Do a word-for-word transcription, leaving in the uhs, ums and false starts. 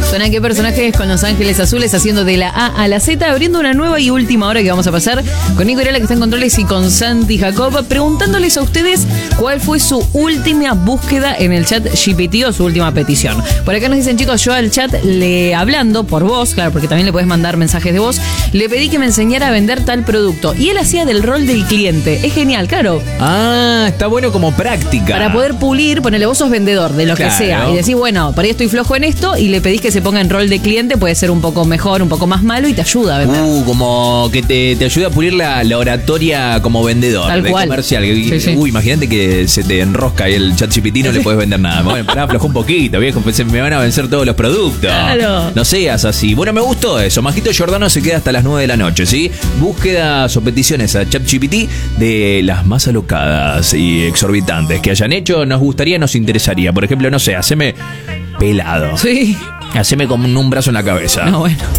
Suena qué personajes con Los Ángeles Azules haciendo de la A a la Z, abriendo una nueva y última hora que vamos a pasar con Nico Irala, que está en controles, y con Santi Jacob, preguntándoles a ustedes cuál fue su última búsqueda en el chat G P T o su última petición. Por acá nos dicen, chicos, yo al chat le hablando por voz, claro, porque también le podés mandar mensajes de voz, le pedí que me enseñara a vender tal producto y él hacía del rol del cliente. Es genial, claro. Ah, está bueno como práctica. Para poder pulir, ponele, vos sos vendedor de lo Claro. que sea y decís, bueno, por ahí estoy flojo en esto, y le pedís que se ponga en rol de cliente, puede ser un poco mejor, un poco más malo, y te ayuda a vender. Uh, como que te, te ayuda a pulir la, la oratoria como vendedor. Tal de cual. Comercial. Sí, sí. Uy, imagínate que se te enrosca ahí el chat G P T, no le puedes vender nada. Bueno, pará, aflojá un poquito, viejo, pues me van a vencer todos los productos. Claro. No seas así. Bueno, me gustó eso. Majito Giordano se queda hasta las nueve de la noche, ¿sí? Búsquedas o peticiones a chat G P T de las más alocadas y exorbitantes que hayan hecho. Nos gustaría, nos interesaría. Por ejemplo, no sé, haceme pelado. Sí. Haceme con un brazo en la cabeza. No, bueno.